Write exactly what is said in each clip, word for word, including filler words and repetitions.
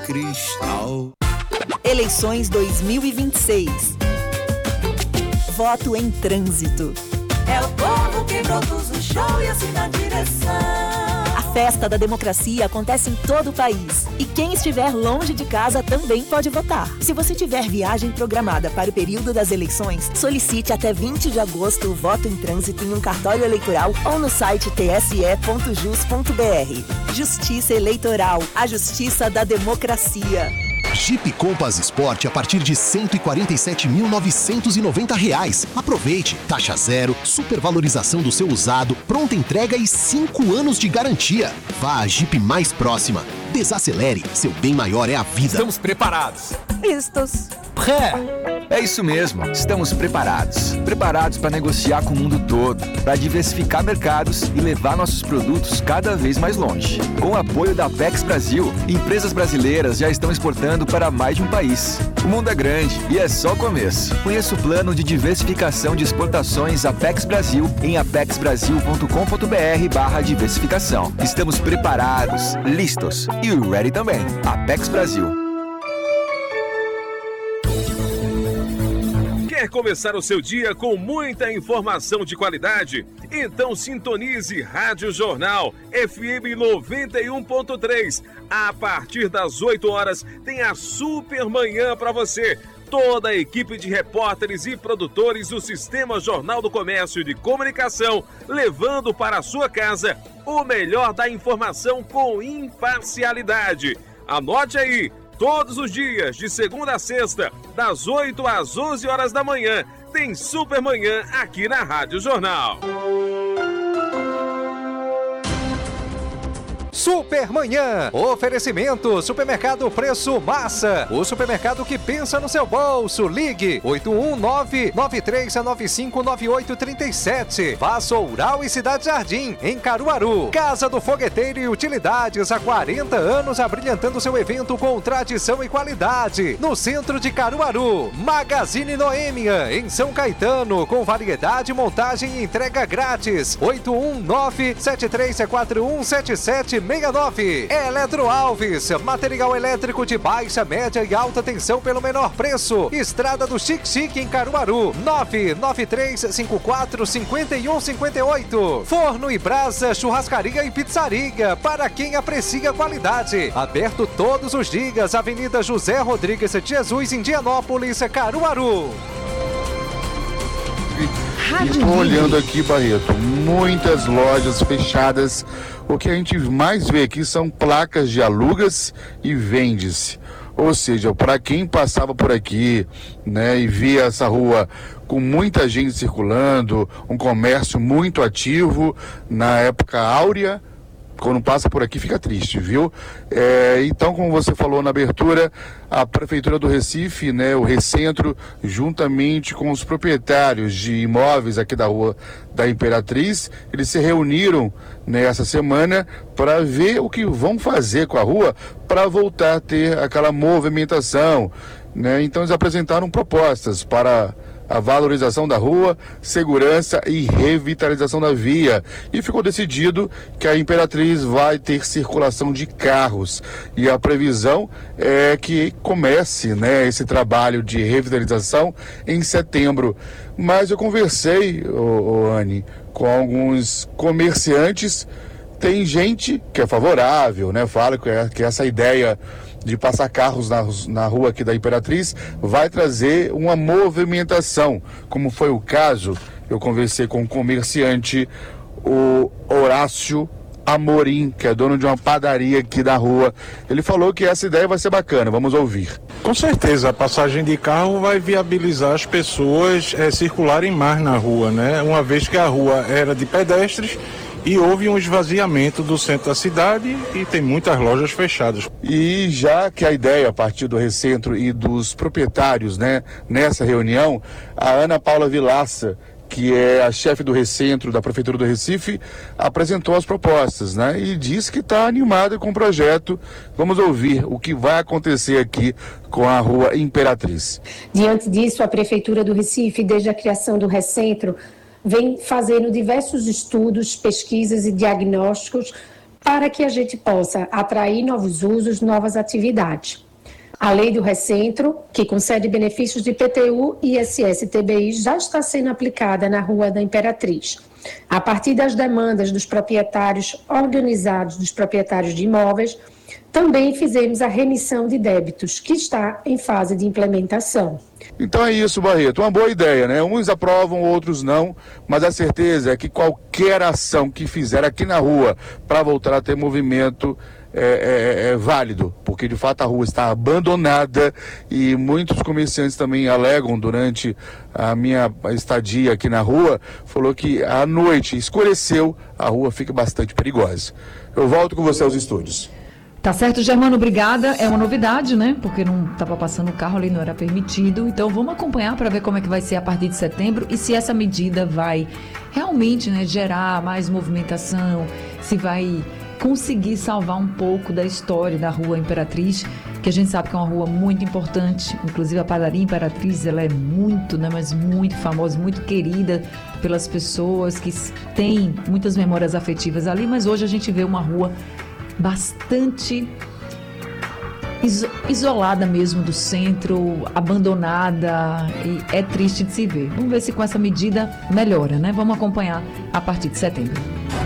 Cristal. Eleições dois mil e vinte e seis. Voto em trânsito. É o povo que produz o show e assina a direção. A festa da democracia acontece em todo o país. E quem estiver longe de casa também pode votar. Se você tiver viagem programada para o período das eleições, solicite até vinte de agosto o voto em trânsito em um cartório eleitoral ou no site t s e ponto jus ponto b r. Justiça Eleitoral, a justiça da democracia. Jeep Compass Sport a partir de cento e quarenta e sete mil novecentos e noventa reais. Aproveite, taxa zero, supervalorização do seu usado, pronta entrega e cinco anos de garantia. Vá à Jeep mais próxima. Desacelere, seu bem maior é a vida. Estamos preparados. Vistos. Pré. É isso mesmo, estamos preparados. Preparados para negociar com o mundo todo, para diversificar mercados e levar nossos produtos cada vez mais longe. Com o apoio da Apex Brasil, empresas brasileiras já estão exportando para mais de um país. O mundo é grande e é só o começo. Conheça o plano de diversificação de exportações Apex Brasil em apex brasil ponto com ponto b r barra diversificação. Estamos preparados, listos e ready também. Apex Brasil. Quer começar o seu dia com muita informação de qualidade? Então sintonize Rádio Jornal F M noventa e um ponto três. A partir das oito horas tem a Super Manhã para você. Toda a equipe de repórteres e produtores do Sistema Jornal do Comércio e de Comunicação, levando para a sua casa o melhor da informação com imparcialidade. Anote aí! Todos os dias, de segunda a sexta, das oito às onze horas da manhã, tem Super Manhã aqui na Rádio Jornal. Supermanhã. Oferecimento Supermercado Preço Massa. O supermercado que pensa no seu bolso. Ligue oito um nove, nove três nove cinco, nove oito três sete. Vassoural e Cidade Jardim, em Caruaru. Casa do Fogueteiro e Utilidades, há quarenta anos abrilhantando seu evento com tradição e qualidade. No centro de Caruaru. Magazine Noêmia, em São Caetano, com variedade, montagem e entrega grátis. oito um nove, sete três quatro um, sete sete seis nove. Eletro Alves, material elétrico de baixa, média e alta tensão pelo menor preço. Estrada do Chique Chique, em Caruaru. nove nove três cinco quatro cinco um cinco oito. Forno e Brasa, churrascaria e pizzaria, para quem aprecia qualidade. Aberto todos os dias. Avenida José Rodrigues de Jesus, Indianópolis, Caruaru. Estou olhando aqui, Barreto, muitas lojas fechadas. O que a gente mais vê aqui são placas de alugas e vende-se. Ou seja, para quem passava por aqui, né, e via essa rua com muita gente circulando, um comércio muito ativo na época áurea, quando passa por aqui fica triste, viu? É, então, como você falou na abertura, a Prefeitura do Recife, né, o Recentro, juntamente com os proprietários de imóveis aqui da Rua da Imperatriz, eles se reuniram nessa semana para ver o que vão fazer com a rua para voltar a ter aquela movimentação, né? Então, eles apresentaram propostas para a valorização da rua, segurança e revitalização da via. E ficou decidido que a Imperatriz vai ter circulação de carros. E a previsão é que comece, né, esse trabalho de revitalização em setembro. Mas eu conversei, ô, ô, Anny, com alguns comerciantes. Tem gente que é favorável, né? Fala que, é, que essa ideia de passar carros na, na rua aqui da Imperatriz vai trazer uma movimentação, como foi o caso, eu conversei com um comerciante, o Horácio Amorim, que é dono de uma padaria aqui da rua. Ele falou que essa ideia vai ser bacana, vamos ouvir. Com certeza, a passagem de carro vai viabilizar as pessoas é, circularem mais na rua, né? Uma vez que a rua era de pedestres, e houve um esvaziamento do centro da cidade e tem muitas lojas fechadas. E já que a ideia, a partir do Recentro e dos proprietários, né, nessa reunião, a Ana Paula Vilaça, que é a chefe do Recentro da Prefeitura do Recife, apresentou as propostas, né, e disse que está animada com o projeto. Vamos ouvir o que vai acontecer aqui com a Rua Imperatriz. Diante disso, a Prefeitura do Recife, desde a criação do Recentro, vem fazendo diversos estudos, pesquisas e diagnósticos para que a gente possa atrair novos usos, novas atividades. A lei do Recentro, que concede benefícios de I P T U e I S S T B I, já está sendo aplicada na Rua da Imperatriz. A partir das demandas dos proprietários organizados, dos proprietários de imóveis, também fizemos a remissão de débitos, que está em fase de implementação. Então é isso, Barreto, uma boa ideia, né? Uns aprovam, outros não, mas a certeza é que qualquer ação que fizer aqui na rua para voltar a ter movimento é, é, é válido, porque de fato a rua está abandonada e muitos comerciantes também alegam durante a minha estadia aqui na rua, falou que à noite escureceu, a rua fica bastante perigosa. Eu volto com você aos estúdios. Tá certo, Germano, obrigada. É uma novidade, né? Porque não estava passando o carro ali, não era permitido. Então vamos acompanhar para ver como é que vai ser a partir de setembro e se essa medida vai realmente, né, gerar mais movimentação, se vai conseguir salvar um pouco da história da Rua Imperatriz, que a gente sabe que é uma rua muito importante. Inclusive a padaria Imperatriz, ela é muito, né, mas muito famosa, muito querida pelas pessoas que têm muitas memórias afetivas ali, mas hoje a gente vê uma rua bastante iso- isolada mesmo do centro, abandonada, e é triste de se ver. Vamos ver se com essa medida melhora, né? Vamos acompanhar a partir de setembro.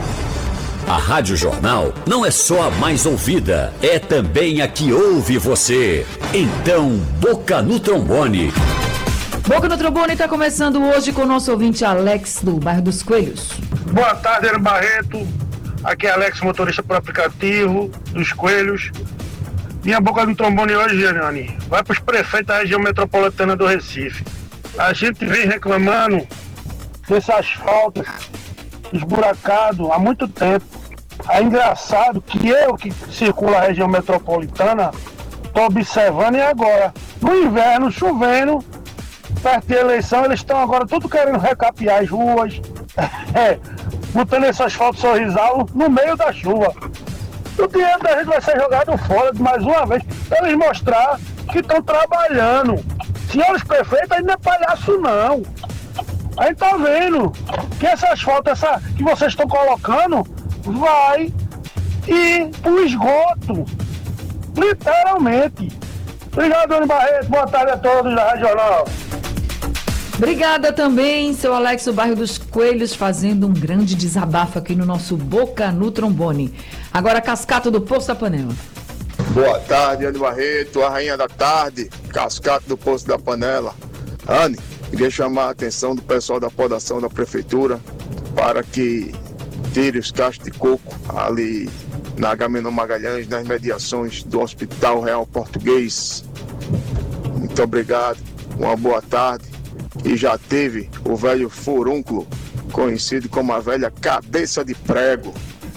A Rádio Jornal não é só a mais ouvida, é também a que ouve você. Então, Boca no Trombone. Boca no Trombone está começando hoje com o nosso ouvinte Alex, do bairro dos Coelhos. Boa tarde, Ana Barreto. Aqui é Alex, motorista por aplicativo dos Coelhos. Minha boca do trombone hoje, Gianni, vai para os prefeitos da região metropolitana do Recife. A gente vem reclamando desse asfalto esburacado há muito tempo. É engraçado que eu, que circulo a região metropolitana, estou observando e agora, no inverno, chovendo, perto da eleição, eles estão agora tudo querendo recapear as ruas. É. Botando esse asfalto sorrisal no meio da chuva. O dinheiro da gente vai ser jogado fora mais uma vez, para eles mostrar que estão trabalhando. Senhores prefeitos, aí não é palhaço não. Aí tá vendo que esse asfalto essa, que vocês estão colocando vai ir pro esgoto. Literalmente. Obrigado, Dona Barreto. Boa tarde a todos da Rádio Jornal. Obrigada também, seu Alex, o bairro dos Coelhos, fazendo um grande desabafo aqui no nosso Boca no Trombone. Agora, Cascato do Poço da Panela. Boa tarde, Anne Barreto, a rainha da tarde, Cascato do Poço da Panela. Anne, queria chamar a atenção do pessoal da podação da prefeitura para que tire os cachos de coco ali na Agamenon Magalhães, nas mediações do Hospital Real Português. Muito obrigado, uma boa tarde. E já teve o velho furúnculo, conhecido como a velha cabeça de prego.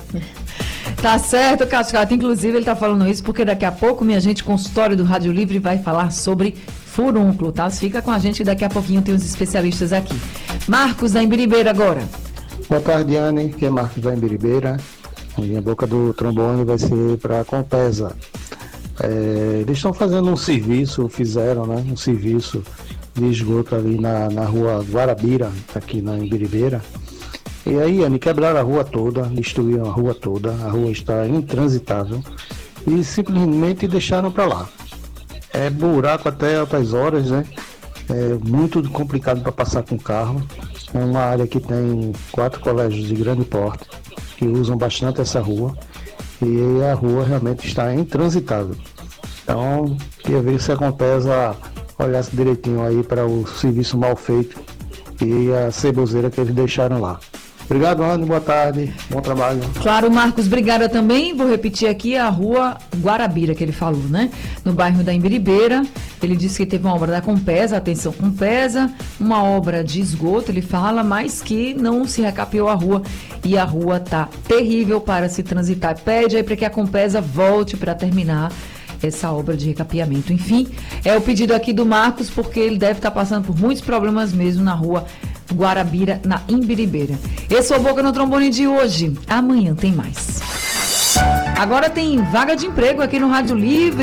Tá certo, Cascato. Inclusive, ele tá falando isso porque daqui a pouco, minha gente, consultório do Rádio Livre vai falar sobre furúnculo, tá? Fica com a gente que daqui a pouquinho tem os especialistas aqui. Marcos da Imbiribeira agora. Boa tarde, Anne, que é Marcos da Imbiribeira. A minha boca do trombone vai ser para a Compesa. É, eles estão fazendo um serviço, fizeram, né? Um serviço de esgoto ali na, na rua Guarabira, aqui na Imbiribeira. E aí, Anne, quebraram a rua toda, destruíram a rua toda, a rua está intransitável e simplesmente deixaram para lá. É buraco até altas horas, né? É muito complicado para passar com carro. É uma área que tem quatro colégios de grande porte que usam bastante essa rua e a rua realmente está intransitável. Então, queria ver se a Compesa olhasse direitinho aí para o serviço mal feito e a ceboseira que eles deixaram lá. Obrigado, Ana, boa tarde, bom trabalho. Claro, Marcos, obrigada também. Vou repetir aqui a rua Guarabira que ele falou, né? No bairro da Imbiribeira. Ele disse que teve uma obra da Compesa, atenção, Compesa, uma obra de esgoto, ele fala, mas que não se recapeou a rua e a rua tá terrível para se transitar. Pede aí para que a Compesa volte para terminar essa obra de recapeamento. Enfim, é o pedido aqui do Marcos, porque ele deve estar passando por muitos problemas mesmo na rua Guarabira, na Imbiribeira. Esse é o Boca no Trombone de hoje. Amanhã tem mais. Agora tem vaga de emprego aqui no Rádio Livre.